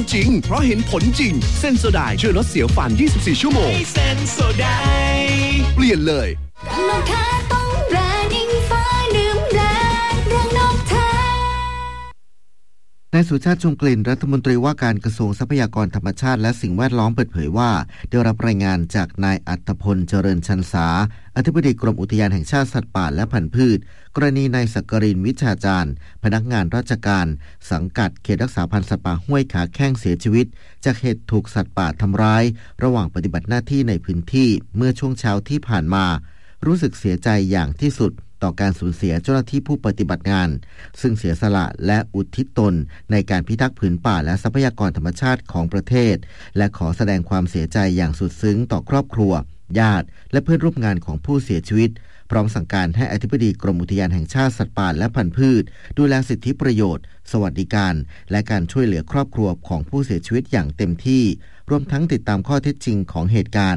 จริงเพราะเห็นผลจริงเซนโซไดช่วยลดเสียวฟัน24ชั่วโมงเซนโซไดเปลี่ยนเลยนกแท้ต้องแบรนด์อิงฟ้าดื่มแบรนด์เรื่องนกแท้นายสุชาติชมกลิ่นรัฐมนตรีว่าการกระทรวงทรัพยากรธรรมชาติและสิ่งแวดล้อมเปิดเผยว่าได้รับรายงานจากนายอัฏฐพลเจริญชันษาอธิบดีกรมอุทยานแห่งชาติสัตว์ป่าและพันธุ์พืชกรณีนายสักกรินวิชาจารย์พนักงานราชการสังกัดเขตรักษาพันธุ์สัตว์ป่าห้วยขาแข้งเสียชีวิตจากเหตุถูกสัตว์ป่าทำร้ายระหว่างปฏิบัติหน้าที่ในพื้นที่เมื่อช่วงเช้าที่ผ่านมารู้สึกเสียใจอย่างที่สุดต่อการสูญเสียเจ้าหน้าที่ผู้ปฏิบัติงานซึ่งเสียสละและอุทิศตนในการพิทักษ์ผืนป่าและทรัพยากรธรรมชาติของประเทศและขอแสดงความเสียใจอย่างสุดซึ้งต่อครอบครัวญาติและเพื่อนร่วมงานของผู้เสียชีวิตพร้อมสั่งการให้อธิบดีกรมอุทยานแห่งชาติสัตว์ป่าและพันธุ์พืชดูแลสิทธิประโยชน์สวัสดิการและการช่วยเหลือครอบครัวของผู้เสียชีวิตอย่างเต็มที่รวมทั้งติดตามข้อเท็จจริงของเหตุการณ์